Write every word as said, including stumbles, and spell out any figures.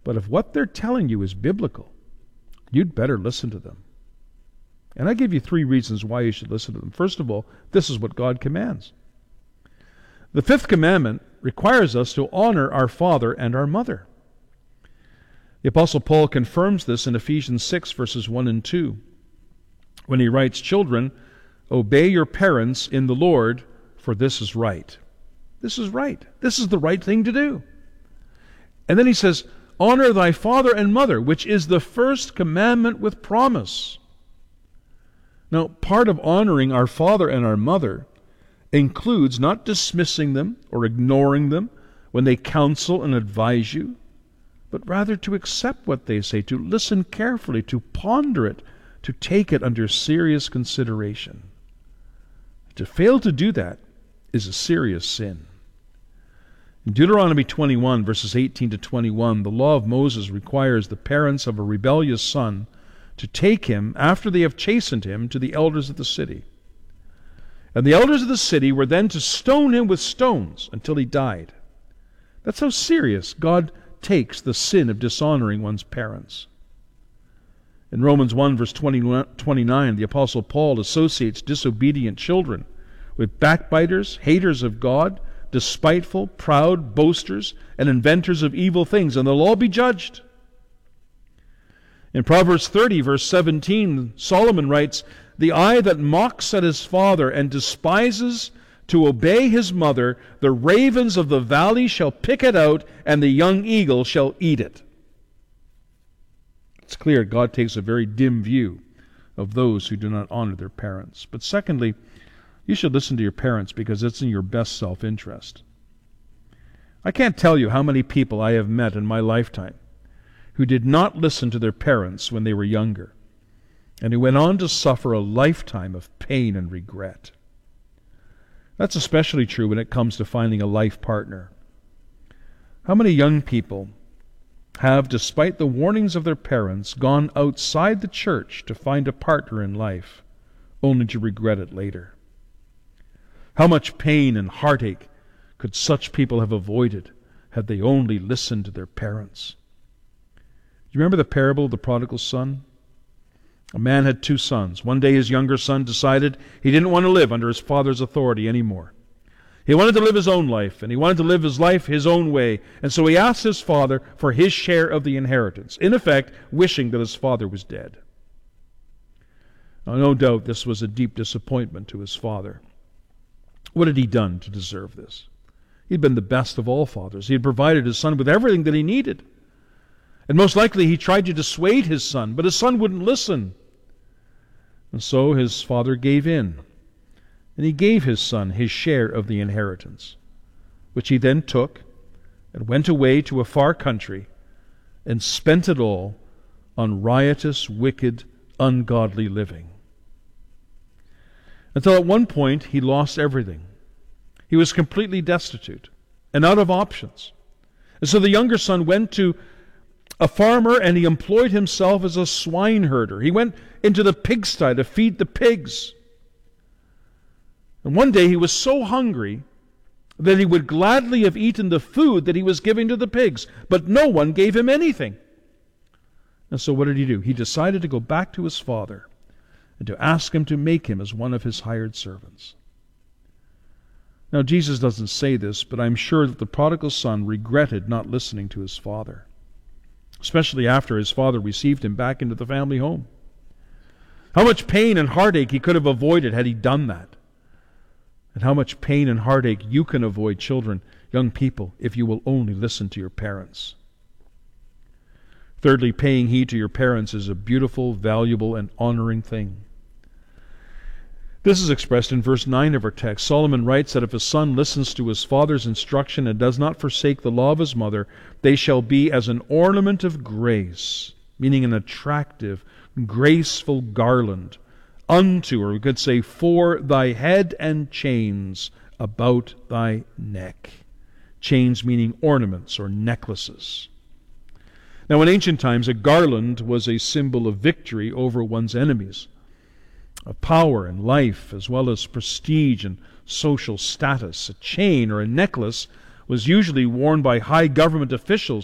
But if what they're telling you is biblical, you'd better listen to them. And I give you three reasons why you should listen to them. First of all, this is what God commands. The fifth commandment requires us to honor our father and our mother. The Apostle Paul confirms this in Ephesians six, verses one and two, when he writes, "Children, obey your parents in the Lord, for this is right." This is right. This is the right thing to do. And then he says, "Honor thy father and mother, which is the first commandment with promise." Now, part of honoring our father and our mother includes not dismissing them or ignoring them when they counsel and advise you, but rather to accept what they say, to listen carefully, to ponder it, to take it under serious consideration. To fail to do that is a serious sin. In Deuteronomy twenty-one, verses eighteen to twenty-one, the law of Moses requires the parents of a rebellious son to take him, after they have chastened him, to the elders of the city. And the elders of the city were then to stone him with stones until he died. That's how serious God takes the sin of dishonoring one's parents. In Romans one, verse twenty-nine, the Apostle Paul associates disobedient children with backbiters, haters of God, despiteful, proud, boasters, and inventors of evil things, and they'll all be judged. In Proverbs thirty, verse seventeen, Solomon writes, "The eye that mocks at his father and despises to obey his mother, the ravens of the valley shall pick it out, and the young eagle shall eat it." It's clear God takes a very dim view of those who do not honor their parents. But secondly, you should listen to your parents because it's in your best self-interest. I can't tell you how many people I have met in my lifetime who did not listen to their parents when they were younger, and who went on to suffer a lifetime of pain and regret. That's especially true when it comes to finding a life partner. How many young people have, despite the warnings of their parents, gone outside the church to find a partner in life, only to regret it later? How much pain and heartache could such people have avoided had they only listened to their parents? Do you remember the parable of the prodigal son? A man had two sons. One day his younger son decided he didn't want to live under his father's authority anymore. He wanted to live his own life, and he wanted to live his life his own way. And so he asked his father for his share of the inheritance, in effect wishing that his father was dead. Now, no doubt this was a deep disappointment to his father. What had he done to deserve this? He'd been the best of all fathers. He had provided his son with everything that he needed. And most likely he tried to dissuade his son, but his son wouldn't listen. And so his father gave in, and he gave his son his share of the inheritance, which he then took and went away to a far country and spent it all on riotous, wicked, ungodly living. Until at one point he lost everything. He was completely destitute and out of options. And so the younger son went to a farmer, and he employed himself as a swineherder. He went into the pigsty to feed the pigs. And one day he was so hungry that he would gladly have eaten the food that he was giving to the pigs, but no one gave him anything. And so what did he do? He decided to go back to his father and to ask him to make him as one of his hired servants. Now, Jesus doesn't say this, but I'm sure that the prodigal son regretted not listening to his father, especially after his father received him back into the family home. How much pain and heartache he could have avoided had he done that. And how much pain and heartache you can avoid, children, young people, if you will only listen to your parents. Thirdly, paying heed to your parents is a beautiful, valuable, and honoring thing. This is expressed in verse nine of our text. Solomon writes that if a son listens to his father's instruction and does not forsake the law of his mother, they shall be as an ornament of grace, meaning an attractive, graceful garland, unto, or we could say, for thy head, and chains about thy neck. Chains meaning ornaments or necklaces. Now, in ancient times, a garland was a symbol of victory over one's enemies, of power and life, as well as prestige and social status. A chain or a necklace was usually worn by high government officials